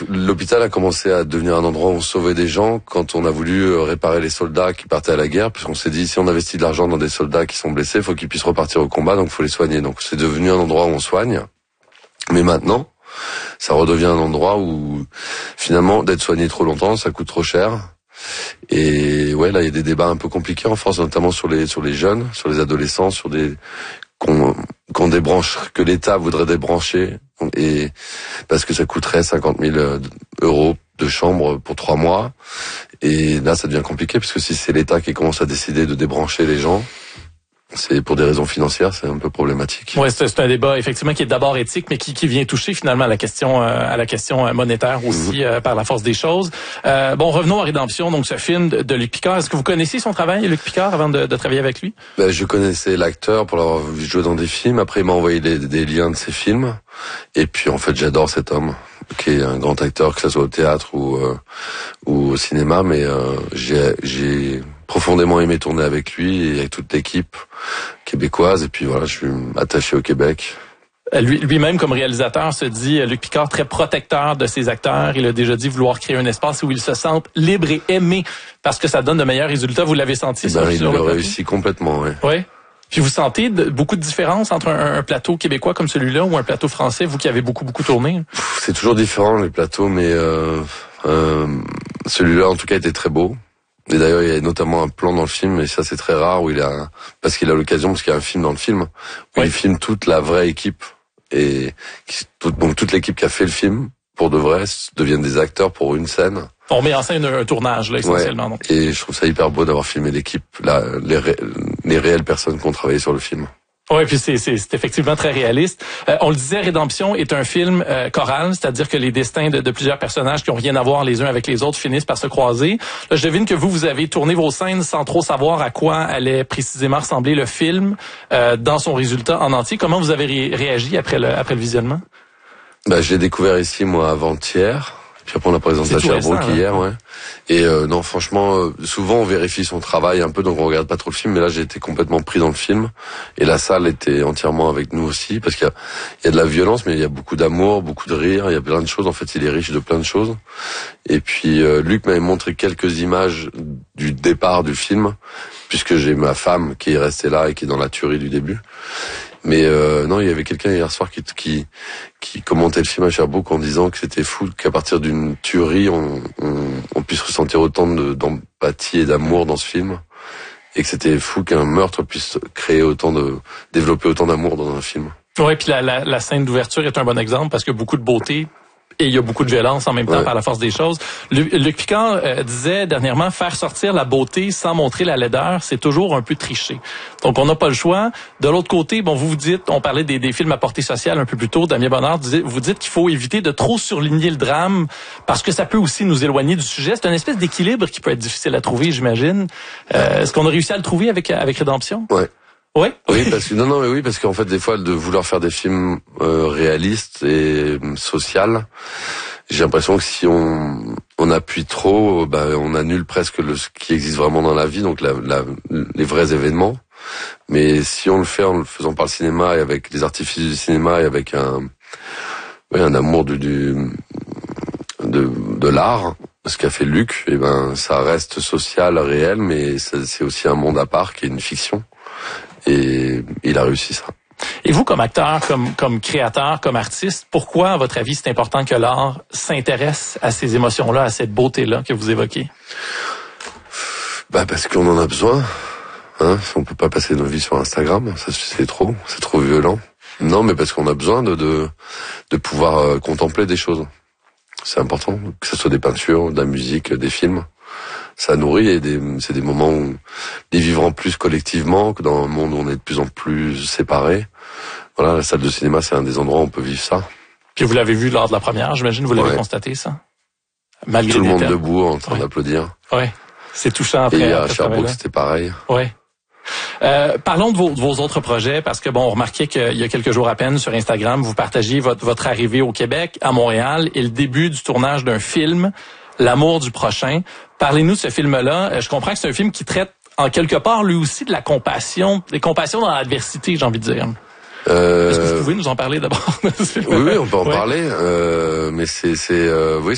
l'hôpital a commencé à devenir un endroit où on sauvait des gens quand on a voulu réparer les soldats qui partaient à la guerre, puisqu'on s'est dit, si on investit de l'argent dans des soldats qui sont blessés, il faut qu'ils puissent repartir au combat, donc il faut les soigner. Donc c'est devenu un endroit où on soigne. Mais maintenant, ça redevient un endroit où, finalement, d'être soigné trop longtemps, ça coûte trop cher. Et ouais, là, il y a des débats un peu compliqués en France, notamment sur les jeunes, sur les adolescents, sur des qu'on débranche, que l'État voudrait débrancher, et parce que ça coûterait 50 000 euros de chambre pour 3 mois. Et là, ça devient compliqué, parce que si c'est l'État qui commence à décider de débrancher les gens, c'est pour des raisons financières, c'est un peu problématique. Ouais, c'est un débat effectivement qui est d'abord éthique, mais qui vient toucher finalement à la question monétaire aussi par la force des choses. Bon, revenons à Rédemption, donc ce film de Luc Picard. Est-ce que vous connaissiez son travail, Luc Picard, avant de travailler avec lui? Je connaissais l'acteur pour l'avoir vu jouer dans des films. Après, il m'a envoyé des liens de ses films. Et puis, en fait, j'adore cet homme, qui est un grand acteur, que ce soit au théâtre ou au cinéma. Mais j'ai profondément aimé tourner avec lui et avec toute l'équipe québécoise. Et puis voilà, je suis attaché au Québec. Lui-même, comme réalisateur, se dit, Luc Picard, très protecteur de ses acteurs. Il a déjà dit vouloir créer un espace où ils se sentent libres et aimés parce que ça donne de meilleurs résultats. Vous l'avez senti? Il le réussit complètement, oui. Oui. Puis vous sentez beaucoup de différence entre un plateau québécois comme celui-là ou un plateau français, vous qui avez beaucoup tourné? C'est toujours différent, les plateaux, mais celui-là, en tout cas, était très beau. Et d'ailleurs, il y a notamment un plan dans le film, et ça c'est très rare, où parce qu'il a l'occasion, parce qu'il y a un film dans le film, où il filme toute la vraie équipe, et donc toute l'équipe qui a fait le film, pour de vrai, deviennent des acteurs pour une scène. On met en scène un tournage, là, essentiellement. Ouais. Donc. Et je trouve ça hyper beau d'avoir filmé l'équipe, les réelles personnes qui ont travaillé sur le film. Oui, puis c'est effectivement très réaliste. On le disait, Rédemption est un film choral, c'est-à-dire que les destins de plusieurs personnages qui ont rien à voir les uns avec les autres finissent par se croiser. Là, je devine que vous avez tourné vos scènes sans trop savoir à quoi allait précisément ressembler le film dans son résultat en entier. Comment vous avez réagi après le visionnement? Je l'ai découvert ici, moi, avant-hier. Puis après, on l'a présenté à Sherbrooke hier, ouais. Et non, franchement, souvent on vérifie son travail un peu, donc on regarde pas trop le film. Mais là, j'ai été complètement pris dans le film. Et la salle était entièrement avec nous aussi, parce qu'il y a de la violence, mais il y a beaucoup d'amour, beaucoup de rire. Il y a plein de choses. En fait, il est riche de plein de choses. Et puis, Luc m'avait montré quelques images du départ du film, puisque j'ai ma femme qui est restée là et qui est dans la tuerie du début. Mais non, il y avait quelqu'un hier soir qui commentait le film à Sherbrooke en disant que c'était fou qu'à partir d'une tuerie, on puisse ressentir autant d'empathie et d'amour dans ce film, et que c'était fou qu'un meurtre puisse développer autant d'amour dans un film. Ouais, puis la scène d'ouverture est un bon exemple parce que beaucoup de beauté. Et il y a beaucoup de violence en même temps par la force des choses. Luc Picard disait dernièrement, faire sortir la beauté sans montrer la laideur, c'est toujours un peu tricher. Donc on n'a pas le choix. De l'autre côté, bon, vous dites, on parlait des films à portée sociale un peu plus tôt, Damien Bonnard, vous dites qu'il faut éviter de trop surligner le drame parce que ça peut aussi nous éloigner du sujet. C'est une espèce d'équilibre qui peut être difficile à trouver, j'imagine. Est-ce qu'on a réussi à le trouver avec Rédemption? Ouais. Ouais. Oui, parce qu'en fait, des fois, de vouloir faire des films réalistes et sociaux, j'ai l'impression que si on appuie trop, on annule presque ce qui existe vraiment dans la vie, donc les vrais événements. Mais si on le fait en le faisant par le cinéma et avec les artifices du cinéma et avec un amour de l'art, ce qu'a fait Luc, ça reste social, réel, mais c'est aussi un monde à part qui est une fiction. Et il a réussi ça. Et vous, comme acteur, comme créateur, comme artiste, pourquoi, à votre avis, c'est important que l'art s'intéresse à ces émotions-là, à cette beauté-là que vous évoquez? Parce qu'on en a besoin. On peut pas passer nos vies sur Instagram, ça c'est trop violent. Non, mais parce qu'on a besoin de pouvoir contempler des choses. C'est important, que ce soit des peintures, de la musique, des films. Ça nourrit et c'est des moments où les vivre plus collectivement que dans un monde où on est de plus en plus séparés. Voilà, la salle de cinéma, c'est un des endroits où on peut vivre ça. Puis vous l'avez vu lors de la première, j'imagine, vous l'avez constaté, ça? Malgré tout le monde debout en train d'applaudir. Oui, c'est touchant après. Et à Sherbrooke, c'était pareil. Oui. Parlons de vos autres projets, parce que on remarquait qu'il y a quelques jours à peine sur Instagram, vous partagiez votre arrivée au Québec, à Montréal, et le début du tournage d'un film, L'amour du prochain. Parlez-nous de ce film-là. Je comprends que c'est un film qui traite en quelque part, lui aussi, de la compassion, des compassions dans l'adversité, j'ai envie de dire. Est-ce que vous pouvez nous en parler d'abord? Oui, on peut en parler. Mais c'est